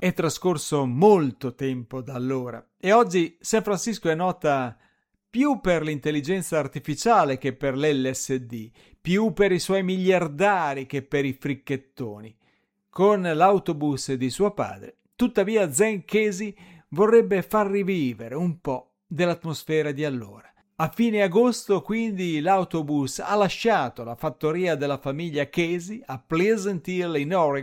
È trascorso molto tempo da allora e oggi San Francisco è nota più per l'intelligenza artificiale che per l'LSD, più per i suoi miliardari che per i fricchettoni. Con l'autobus di suo padre, tuttavia Zen Casey vorrebbe far rivivere un po' dell'atmosfera di allora. A fine agosto, quindi, l'autobus ha lasciato la fattoria della famiglia Casey a Pleasant Hill in Oregon